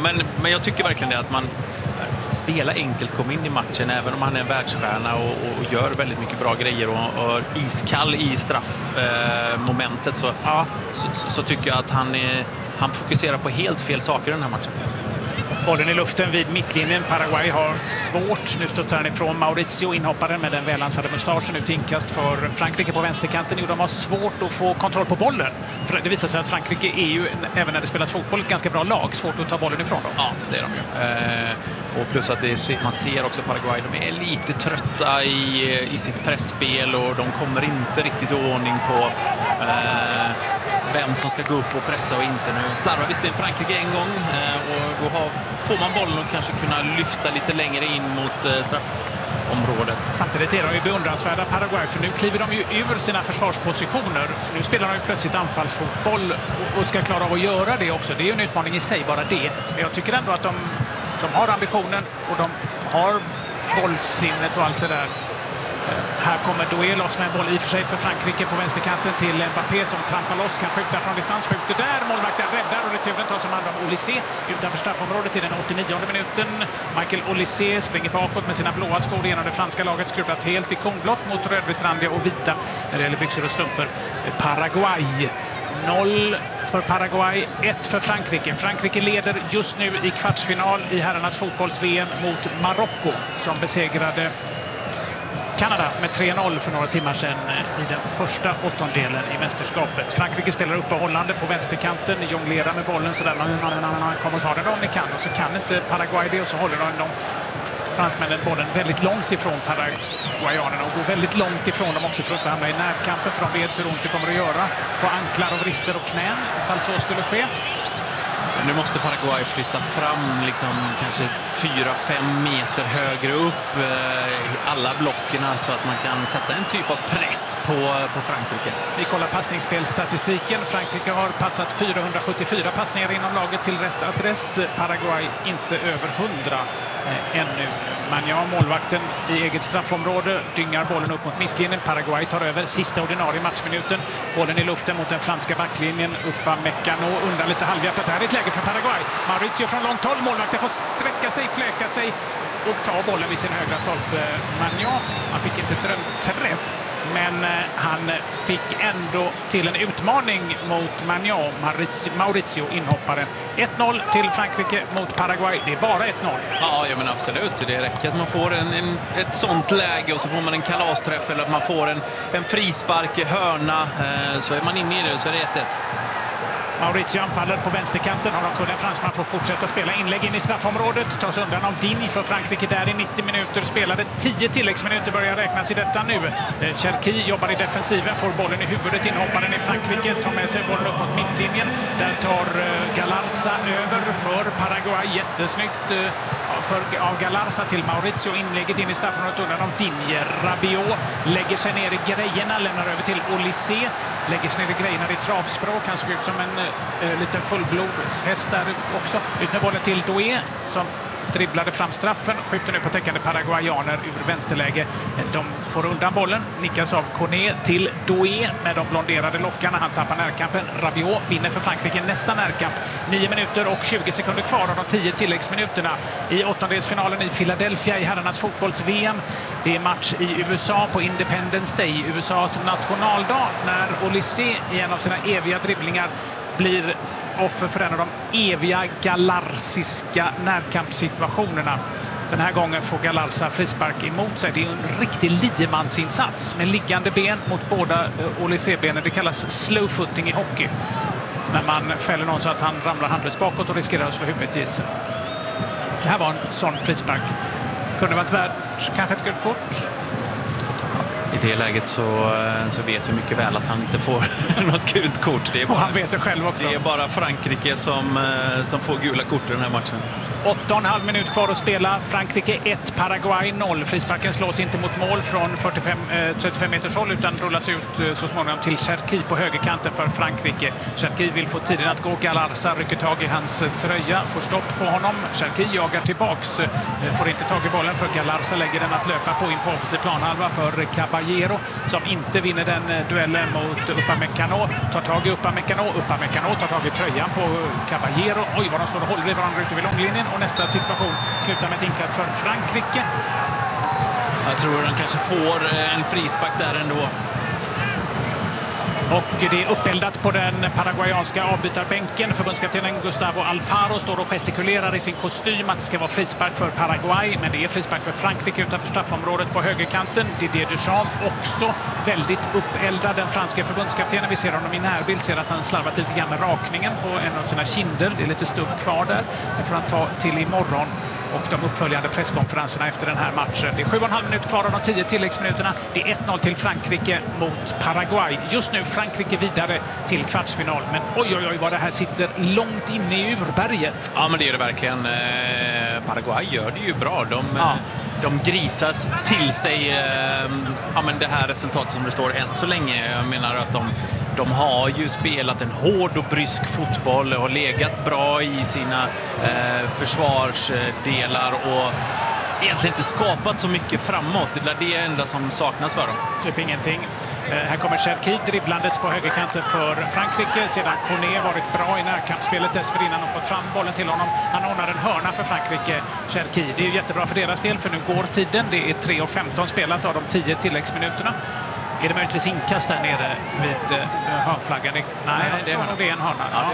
men jag tycker verkligen det att man spelar enkelt, kommer in i matchen även om han är en världsstjärna och gör väldigt mycket bra grejer och iskall i straffmomentet så tycker jag att han fokuserar på helt fel saker i den här matchen. Bollen i luften vid mittlinjen. Paraguay har svårt. Nu studsar han ifrån Mauricio, inhopparen med den välansade mustaschen. Ut inkast för Frankrike på vänsterkanten. Jo, de har svårt att få kontroll på bollen. För det visar sig att Frankrike är ju, även när det spelas fotboll, ett ganska bra lag. Svårt att ta bollen ifrån dem. Ja, det är de ju. Och plus att man ser också Paraguay, de är lite trötta i sitt pressspel och de kommer inte riktigt i ordning på vem som ska gå upp och pressa och inte. Nu slarvar visserligen Frankrike en gång och då får man bollen och kanske kunna lyfta lite längre in mot straffområdet. Samtidigt är de ju beundransvärda Paraguay, för nu kliver de ju ur sina försvarspositioner. För nu spelar de ju plötsligt anfallsfotboll och ska klara av att göra det också. Det är ju en utmaning i sig, bara det. Men jag tycker ändå att de har ambitionen och de har bollsinnet och allt det där. Här kommer Doué loss med en boll i och för sig för Frankrike på vänsterkanten till Mbappé som trampar loss, kan skjuta från distans, skjuter där, målvakten räddar och returen tar som hand om Olysée utanför straffområdet i den 89:e minuten. Michael Olysée springer bakåt med sina blåa skor genom det franska laget, skruvat helt i konblått mot rödvitrandiga och vita när det gäller byxor och strumpor. Paraguay 0 för Paraguay, 1 för Frankrike. Frankrike leder just nu i kvartsfinal i herrarnas fotbolls-VM mot Marocko som besegrade Kanada med 3-0 för några timmar sedan i den första åttondelen i mästerskapet. Frankrike spelar uppehållande på vänsterkanten, jonglerar med bollen sådär, man kommer att ta den om ni kan, och så kan inte Paraguay det och så håller de fransmännen bollen väldigt långt ifrån paraguayanerna och går väldigt långt ifrån dem också för att inte hamna i närkampen, för de vet hur ont det kommer att göra på anklar och vrister och knän ifall så skulle ske. Nu måste Paraguay flytta fram liksom kanske 4-5 meter högre upp alla blockerna så att man kan sätta en typ av press på Frankrike. Vi kollar passningsspelstatistiken. Frankrike har passat 474 passningar inom laget till rätt adress. Paraguay inte över 100 ännu. Magnan, målvakten i eget straffområde, dyngar bollen upp mot mittlinjen. Paraguay tar över sista ordinarie matchminuten. Bollen i luften mot den franska backlinjen. Upamecano undan lite halvhjärtat. Här är ett läge för Paraguay. Mauricio från långt håll. Målvakten får sträcka sig, fläka sig och ta bollen vid sin högra stolpe. Magnan, han fick inte drömträff, men han fick ändå till en utmaning mot Magnan, Mauricio, inhopparen. 1-0 till Frankrike mot Paraguay. Det är bara 1-0. Ja, men absolut. Det räcker att man får ett sånt läge och så får man en kalasträff eller att man får en frispark i hörna, så är man inne i det, så är det 1-1. Mauricio anfaller på vänsterkanten. Har de kunnat fransman får fortsätta spela inlägg in i straffområdet. Tas undan av Digne för Frankrike där i 90 minuter. Spelade 10 tilläggsminuter, börjar räknas i detta nu. Cherki jobbar i defensiven, får bollen i huvudet. Inhopparen i Frankrike tar med sig bollen upp mot mittlinjen. Där tar Galarza över för Paraguay. Jättesnyggt av Galarza till Mauricio. Inlägget in i straffområdet undan av Digne. Rabiot lägger sig ner i grejerna, lämnar över till Olysée. Lägger sig ner i grejerna i travspråk. Han såg ut som en liten fullblodshäst där också. Ut med bollen till Doué som dribblade fram straffen. Skjuter nu på täckande paraguayaner ur vänsterläge. De får undan bollen. Nickas av Cornet till Doué med de blonderade lockarna. Han tappar närkampen. Rabiot vinner för Frankrike nästa närkamp. 9 minuter och 20 sekunder kvar av de 10 tilläggsminuterna i åttondelsfinalen i Philadelphia i herrarnas fotbolls-VM. Det är match i USA på Independence Day, USAs nationaldag, när Olysée i en av sina eviga dribblingar blir offer för en av de eviga galarsiska närkampssituationerna. Den här gången får Galarza frispark emot sig. Det är en riktig liemansinsats med liggande ben mot båda Olysée-benen. Det kallas slow footing i hockey. När man fäller någon så att han ramlar handlöst bakåt och riskerar att slå huvudet i isen. Det här var en sån frispark. Kunde varit värd kanske ett gult kort. I det läget så vet vi mycket väl att han inte får något gult kort. Det är bara, och han vet det själv också. Det är bara Frankrike som får gula kort i den här matchen. 8,5 minut kvar att spela. Frankrike 1, Paraguay 0. Frisparken slås inte mot mål från 35 meters håll utan rullas ut så småningom till Cherki på högerkanten för Frankrike. Cherki vill få tiden att gå. Galarza rycker tag i hans tröja, får stopp på honom. Cherki jagar tillbaks, får inte tag i bollen för Galarza lägger den att löpa på in på offensiv planhalva för Caballé. Caballero som inte vinner den duellen mot Upamecano. Tar tag i Upamecano tar tag i tröjan på Caballero. Oj, vad de står och håller i varandra ute vid långlinjen. Och nästa situation slutar med ett inkast för Frankrike. Jag tror han kanske får en frispark där ändå. Och det är uppeldat på den paraguayanska avbytarbänken. Förbundskaptenen Gustavo Alfaro står och gestikulerar i sin kostym att det ska vara frispark för Paraguay. Men det är frispark för Frankrike utanför straffområdet på högerkanten. Didier Deschamps också väldigt uppeldad, den franska förbundskaptenen. Vi ser honom i närbild, ser att han slarvat lite grann med rakningen på en av sina kinder. Det är lite stubb kvar där. Det får han ta till imorgon. Och de uppföljande presskonferenserna efter den här matchen. Det är 7,5 minuter kvar av de 10 tilläggsminuterna. Det är 1-0 till Frankrike mot Paraguay. Just nu Frankrike vidare till kvartsfinal. Men oj vad det här sitter långt inne i urberget. Ja, men det är det verkligen. Paraguay gör det ju bra. De grisas till sig men det här resultatet som det står än så länge. Jag menar att de har ju spelat en hård och brysk fotboll och har legat bra i sina försvarsdelar och egentligen inte skapat så mycket framåt. Det är det enda som saknas för dem. Typ ingenting. Här kommer Cherki dribblandes på högerkanten för Frankrike. Sedan Koné varit bra i närkampsspelet dessförinnan och fått fram bollen till honom. Han ordnar en hörna för Frankrike, Cherki. Det är ju jättebra för deras del, för nu går tiden. Det är 3:15 spelat av de 10 tilläggsminuterna. Är det möjligtvis inkast där nere vid hörnflaggan? Nej, det är en hörna. Ja.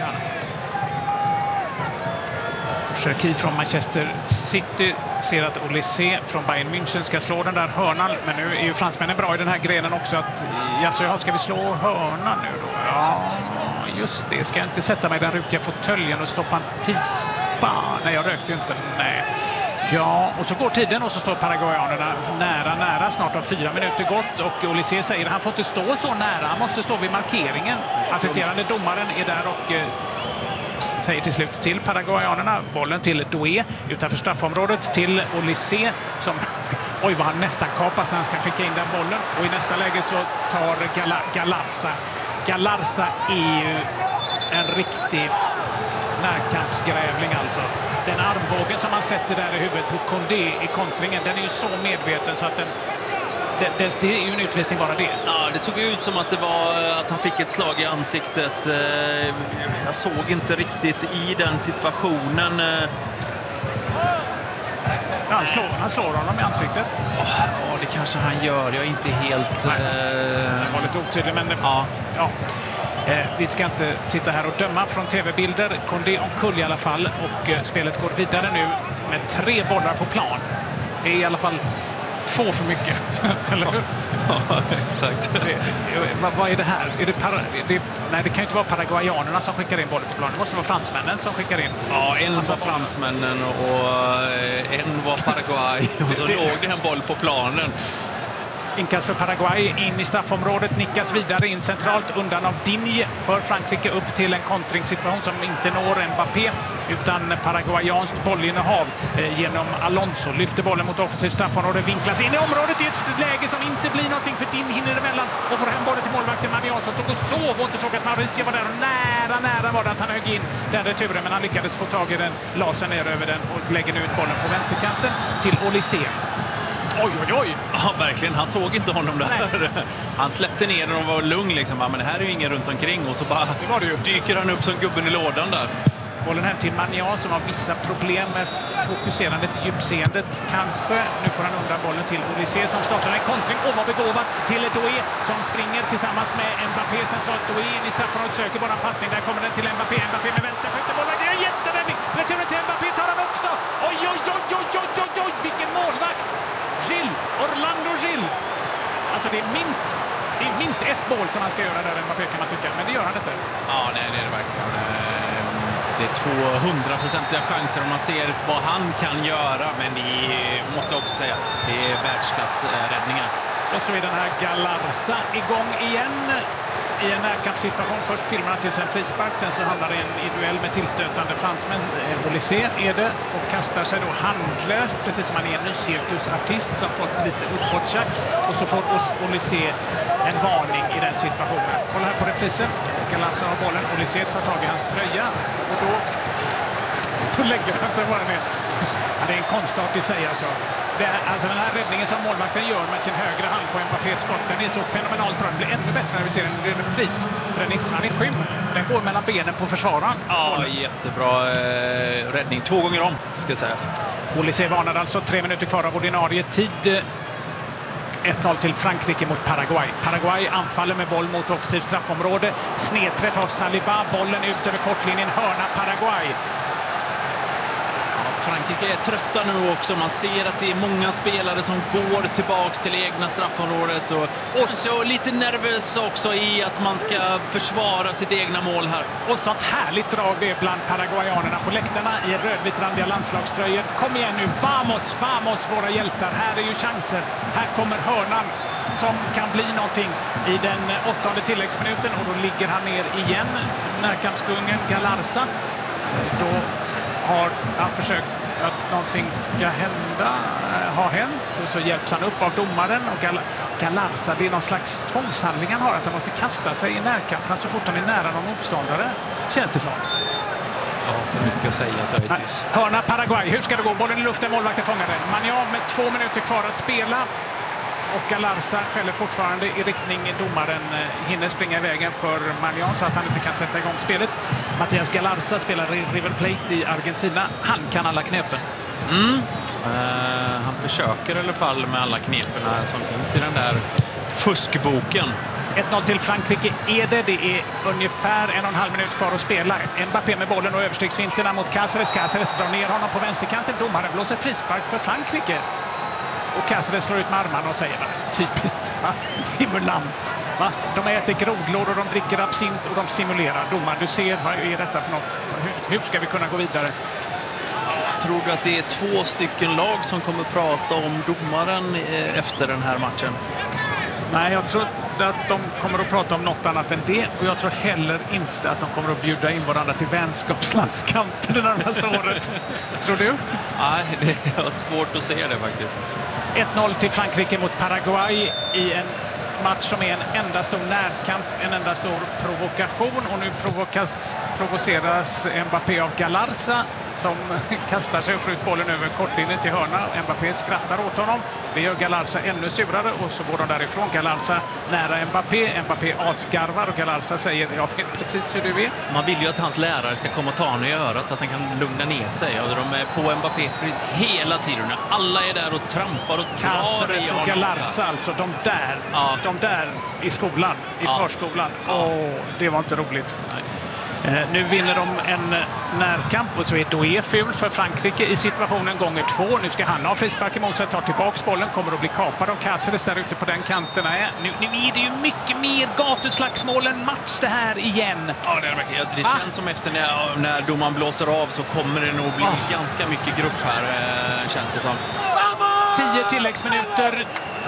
Cherki från Manchester City ser att Olysée från Bayern München ska slå den där hörnan. Men nu är ju fransmännen bra i den här grenen också. Ska vi slå hörnan nu då? Ja, just det. Ska jag inte sätta mig i den rutiga fåtöljen och stoppa en pispa? Nej, jag rökte ju inte. Nej. Ja, och så går tiden och så står paraguayanerna nära. Snart har 4 minuter gått och Olysée säger att han får inte stå så nära. Han måste stå vid markeringen. Assisterande domaren är där och säger till slut till paraguayanerna. Bollen till Doué utanför straffområdet till Olysée som oj vad han nästan kapas när han ska skicka in den bollen. Och i nästa läge så tar Galarza. Galarza är ju en riktig närkampsgrävling alltså. Den armbågen som han sätter där i huvudet på Condé i kontringen, den är ju så medveten så att det är ju en utvisning bara det. Ja, det såg ut som att det var att han fick ett slag i ansiktet. Jag såg inte riktigt i den situationen. Ja, han slår honom i ansiktet. Ja, det kanske han gör. Jag är inte helt... Det var lite otydligt, men... Ja. Vi ska inte sitta här och döma från tv-bilder. Condé omkull i alla fall och spelet går vidare nu med 3 bollar på plan. Det är i alla fall 2 för mycket, eller hur? Ja, exakt. Vad är det här? Nej, det kan ju inte vara paraguayanerna som skickar in bollen på plan. Det måste vara fransmännen som skickar in. Ja, en var fransmännen och en var Paraguay. Och så låg det en boll på planen. Inkast för Paraguay in i straffområdet, nickas vidare in centralt undan av Digne för Frankrike upp till en kontringssituation som inte når Mbappé utan paraguayanskt bollinnehav genom Alonso. Lyfter bollen mot offensivt straffområde, vinklas in i området i ett läge som inte blir någonting för Digne hinner emellan och får hem bollen till målvakten Magnan som stod och sov och inte såg att Mauricio var där och nära var det att han högg in den returen men han lyckades få tag i den, la sig ner över den och lägger nu ut bollen på vänsterkanten till Olysée. Oj. Ja, verkligen. Han såg inte honom där. Nej. Han släppte ner den och var lugn liksom. Men här är ju ingen runt omkring och så bara dyker han upp som gubben i lådan där. Bollen hem till Magnan som har vissa problem med fokuserandet i djupseendet. Kanske. Nu får han undan bollen till Olysée som startar en kontring. Och var begåvat till Doué som springer tillsammans med Mbappé centralt. Doué in i straffområdet söker bara en passning. Där kommer den till Mbappé. Mbappé med vänster skjuter bollen. Det är en jätteräddning. Returen till Mbappé tar han också. Oj. Vilken målvakt. Orlando Gil. Alltså det är minst ett mål som han ska göra där Mbappé kan man tycka. Men det gör han inte. Ja, nej, det är det verkligen. Det är 200-procentiga chanser om man ser vad han kan göra. Men det måste jag också säga, det är världsklassräddningar. Och så är den här Galarza igång igen i en närkampssituation. Först filmar han till en frispark, sen så handlar det en duell med tillstötande fransmän. Olysée är det och kastar sig då handlöst, precis som han är en ny cirkusartist som fått lite uppåttjack. Och så får Olysée en varning i den situationen. Kolla här på reprisen. Galarza har bollen. Olysée tar tag i hans tröja och då lägger han sig bara ner. Ja, det är en konstart i sig alltså. Alltså den här räddningen som målvakten gör med sin högra hand på Mbappés skott, den är så fenomenalt bra. Den blir ännu bättre när vi ser den i repris. För han är skymd. Den går mellan benen på försvararen. Ja, jättebra räddning. 2 gånger om, ska sägas. Olise varnar alltså 3 minuter kvar av ordinarie tid. 1-0 till Frankrike mot Paraguay. Paraguay anfaller med boll mot offensivt straffområde. Snedträff av Saliba. Bollen ut över kortlinjen. Hörna Paraguay. Frankrike är trötta nu också. Man ser att det är många spelare som går tillbaks till egna straffområdet. Och så lite nervös också i att man ska försvara sitt egna mål här. Och sånt härligt drag det är bland paraguayanerna på läktarna i rödvitrandiga landslagströjor. Kom igen nu, vamos, vamos våra hjältar. Här är ju chanser. Här kommer hörnan som kan bli någonting i den 8:e tilläggsminuten. Och då ligger han ner igen. Närkampskungen Galarza. Då har han försökt att någonting ska hända, har hänt, och så hjälps han upp av domaren. Och Galarza, det är någon slags tvångshandling han har, att han måste kasta sig i närkampen så fort han är nära någon motståndare. Känns det så? Ja, för mycket att säga så är det tyst. Hörna Paraguay, hur ska det gå? Bollen i luften, målvakten fångar den. Manjan med 2 minuter kvar att spela. Och Galarza skäller fortfarande i riktning. Domaren hinner springa i vägen för Manjan så att han inte kan sätta igång spelet. Mattias Galarza spelar i River Plate i Argentina. Han kan alla knepen. Han försöker i alla fall med alla knepen som finns i den där fuskboken. 1-0 till Frankrike är det. Det är ungefär 1,5 minut kvar att spela. Mbappé med bollen och överstegsfinterna mot Cáceres. Cáceres drar ner honom på vänsterkanten. Domaren blåser frispark för Frankrike. Och Cáceres slår ut med armarna och säger typiskt, va? Simulant. Va? De äter grodlår och de dricker absint och de simulerar. Domaren, du ser, vad är detta för något? Hur ska vi kunna gå vidare? Tror du att det är 2 stycken lag som kommer prata om domaren efter den här matchen? Nej, jag tror inte att de kommer att prata om något annat än det. Och jag tror heller inte att de kommer att bjuda in varandra till vänskapslandskampen det närmaste året. Tror du? Nej, det är svårt att se det faktiskt. 1-0 till Frankrike mot Paraguay i en match som är en enda stor närkamp, en enda stor provokation. Och nu provoceras Mbappé av Galarza som kastar sig och får ut bollen över kortlinjen till hörna. Mbappé skrattar åt honom. Det gör Galarza ännu surare och så går de därifrån. Galarza nära Mbappé. Mbappé asgarvar och Galarza säger jag vet precis hur du är. Man vill ju att hans lärare ska komma och ta honom i örat, att han kan lugna ner sig. Och de är på Mbappé precis hela tiden. Alla är där och trampar och drar Cáceres och Galarza, alltså de där i skolan, i förskolan. Det var inte roligt. Nej. Nu vinner de en närkamp och så är Doué ful för Frankrike i situationen gånger 2. Nu ska han ha frispark emot sig, tar tillbaks bollen, kommer att bli kapad av Cáceres där ute på den kanten. Nu är det ju mycket mer gatuslagsmål än match det här igen. Ja, det känns som efter när domaren blåser av så kommer det nog bli ganska mycket gruff här, känns det som. 10 tilläggsminuter.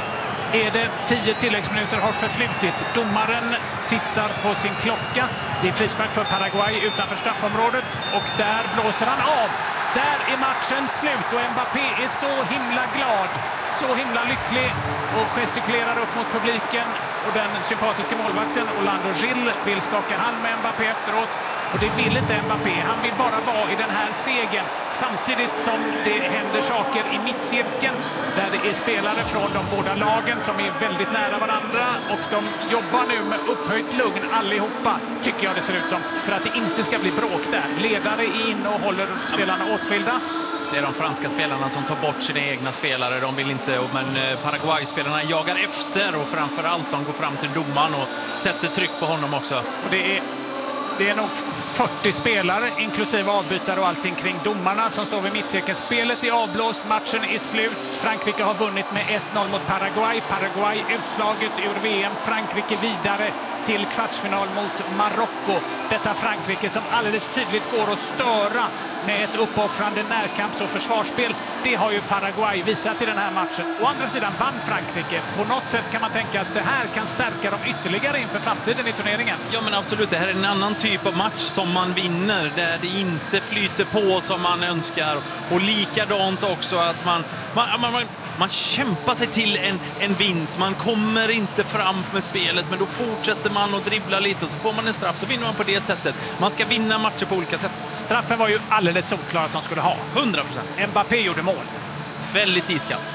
10 tilläggsminuter har förflutit. Domaren tittar på sin klocka. Det är frispark för Paraguay utanför straffområdet. Och där blåser han av. Där är matchen slut och Mbappé är så himla glad. Så himla lycklig och gestikulerar upp mot publiken. Och den sympatiska målvakten Orlando Gil vill skaka hand med Mbappé efteråt. Och det vill inte Mbappé. Han vill bara vara i den här segern. Samtidigt som det händer saker i mittcirkeln. Där det är spelare från de båda lagen som är väldigt nära varandra. Och de jobbar nu med upphöjt lugn allihopa, tycker jag det ser ut som. För att det inte ska bli bråk där. Ledare är inne och håller spelarna åtskilda. Det är de franska spelarna som tar bort sina egna spelare. De vill inte, men Paraguay-spelarna jagar efter och framförallt de går fram till domaren och sätter tryck på honom också. Och det är nog 40 spelare, inklusive avbytare och allting kring domarna som står vid mittcirkeln. Spelet är avblåst, matchen är slut. Frankrike har vunnit med 1-0 mot Paraguay. Paraguay utslaget ur VM. Frankrike vidare till kvartsfinal mot Marocko. Detta Frankrike som alldeles tydligt går att störa med ett uppoffrande närkamps- och försvarsspel. Det har ju Paraguay visat i den här matchen. Å andra sidan vann Frankrike. På något sätt kan man tänka att det här kan stärka dem ytterligare inför framtiden i turneringen. Ja, men absolut. Det här är en annan typ av match som man vinner. Där det inte flyter på som man önskar. Och likadant också att man kämpar sig till en vinst. Man kommer inte fram med spelet, men då fortsätter man att dribbla lite och så får man en straff, så vinner man på det sättet. Man ska vinna matcher på olika sätt. Straffen var ju alldeles solklar att de skulle ha. 100%. Mbappé gjorde mål. Väldigt iskallt.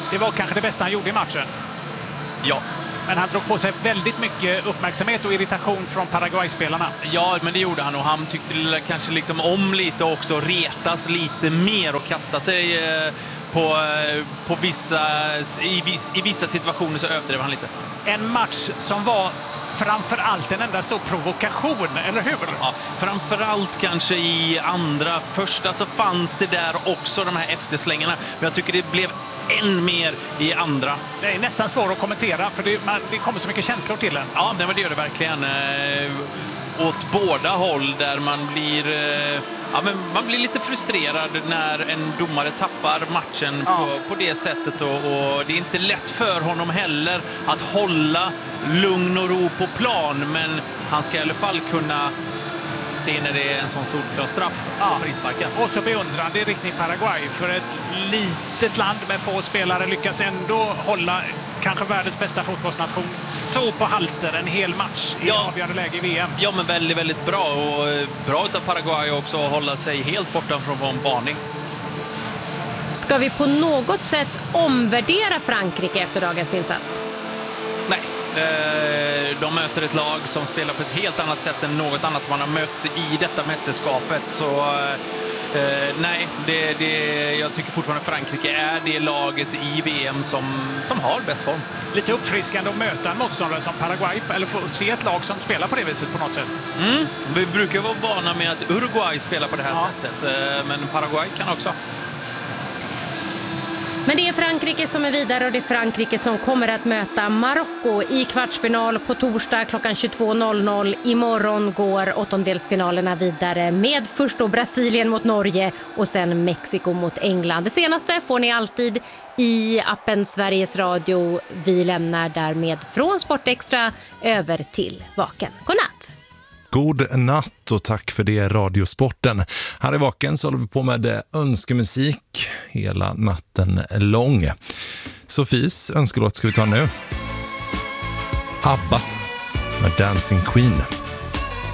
Det var kanske det bästa han gjorde i matchen. Ja. Men han drog på sig väldigt mycket uppmärksamhet och irritation från Paraguay-spelarna. Ja, men det gjorde han och han tyckte kanske liksom om lite också, retas lite mer och kasta sig på i vissa situationer så överdrev han lite. En match som var framförallt en enda stor provokation, eller hur? Ja, framförallt kanske i andra. Första så fanns det där också de här efterslängarna. Men jag tycker det blev än mer i andra. Det är nästan svårt att kommentera för det kommer så mycket känslor till en. Ja, det gör det verkligen. Åt båda håll där man blir lite frustrerad när en domare tappar matchen på det sättet och det är inte lätt för honom heller att hålla lugn och ro på plan, men han ska i alla fall kunna se när det är en sån solklar straff för frisparken. Och så beundrande i riktning Paraguay, för ett litet land med få spelare lyckas ändå hålla kanske världens bästa fotbollsnation så på halster en hel match i avgörande läge i VM. Ja, men väldigt, väldigt bra. Och bra utav Paraguay också att hålla sig helt borta från varning. Ska vi på något sätt omvärdera Frankrike efter dagens insats? Nej. De möter ett lag som spelar på ett helt annat sätt än något annat man har mött i detta mästerskapet. Så nej, jag tycker fortfarande Frankrike är det laget i VM som har bäst form. Lite uppfriskande att möta en motståndare som Paraguay, eller få se ett lag som spelar på det viset på något sätt. Vi brukar vara vana med att Uruguay spelar på det här sättet, men Paraguay kan också. Men det är Frankrike som är vidare och det är Frankrike som kommer att möta Marocko i kvartsfinal på torsdag klockan 22.00. Imorgon går åttondelsfinalerna vidare med först då Brasilien mot Norge och sen Mexiko mot England. Det senaste får ni alltid i appen Sveriges Radio. Vi lämnar därmed från Sportextra över till Vaken. Godnatt! God natt och tack för det, Radiosporten. Här i Vaken så håller vi på med önskemusik hela natten lång. Sofies önskelåt ska vi ta nu. ABBA med Dancing Queen.